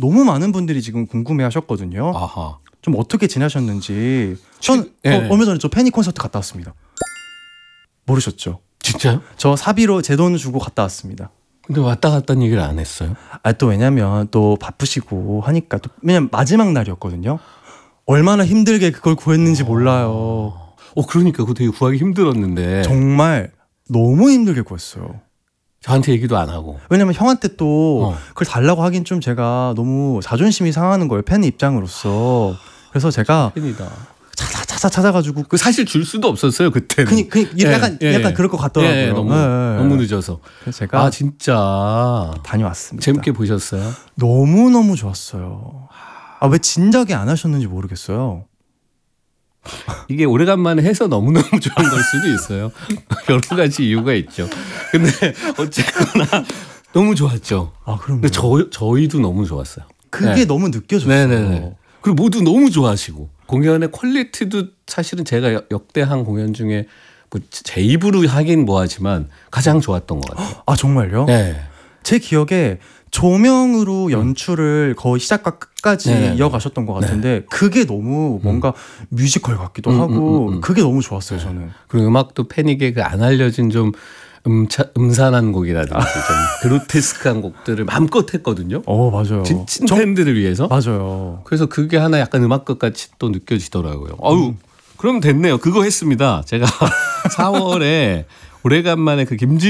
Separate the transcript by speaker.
Speaker 1: 너무 많은 분들이 지금 궁금해하셨거든요.
Speaker 2: 아하.
Speaker 1: 좀 어떻게 지내셨는지. 전
Speaker 2: 네.
Speaker 1: 얼마 전에 저 패닉 콘서트 갔다 왔습니다. 모르셨죠?
Speaker 2: 진짜요?
Speaker 1: 저 사비로 제 돈 주고 갔다 왔습니다.
Speaker 2: 근데 왔다 갔다는 얘기를 안 했어요?
Speaker 1: 또 왜냐면 또 바쁘시고 하니까 또 왜냐면 마지막 날이었거든요. 얼마나 힘들게 그걸 구했는지 몰라요.
Speaker 2: 그러니까 그거 되게 구하기 힘들었는데.
Speaker 1: 정말 너무 힘들게 구했어요.
Speaker 2: 저한테 얘기도 안 하고.
Speaker 1: 왜냐면 형한테 또 그걸 달라고 하긴 좀 제가 너무 자존심이 상하는 거예요. 팬의 입장으로서. 그래서 제가
Speaker 2: 팬이다.
Speaker 1: 찾아가지고
Speaker 2: 그 사실 줄 수도 없었어요 그때는.
Speaker 1: 약간 그럴 것 같더라고요.
Speaker 2: 너무 늦어서.
Speaker 1: 그래서 제가
Speaker 2: 진짜
Speaker 1: 다녀왔습니다.
Speaker 2: 재밌게 보셨어요?
Speaker 1: 너무 좋았어요. 왜 진작에 안 하셨는지 모르겠어요.
Speaker 2: 이게 오래간만에 해서 너무너무 좋은 걸 수도 있어요. 여러 가지 이유가 있죠. 근데 어쨌거나 너무 좋았죠.
Speaker 1: 그럼요.
Speaker 2: 근데 저희도 너무 좋았어요.
Speaker 1: 그게 너무 느껴졌어요.
Speaker 2: 네네네. 그리고 모두 너무 좋아하시고 공연의 퀄리티도 사실은 제가 역대한 공연 중에 제 입으로 하긴 뭐하지만 가장 좋았던 것 같아요.
Speaker 1: 정말요?
Speaker 2: 네.
Speaker 1: 제 기억에 조명으로 연출을 거의 시작과 끝까지 이어가셨던 것 같은데 그게 너무 뭔가 뮤지컬 같기도 하고 그게 너무 좋았어요. 저는.
Speaker 2: 그리고 음악도 패닉의 그 안 알려진 좀 음산한 곡이라든지 좀 그로테스크한 곡들을 마음껏 했거든요.
Speaker 1: 맞아요.
Speaker 2: 찐 팬들을 위해서.
Speaker 1: 맞아요.
Speaker 2: 그래서 그게 하나 약간 음악것 같이 또 느껴지더라고요. 그럼 됐네요. 그거 했습니다. 제가 4월에 오래간만에 그 김지민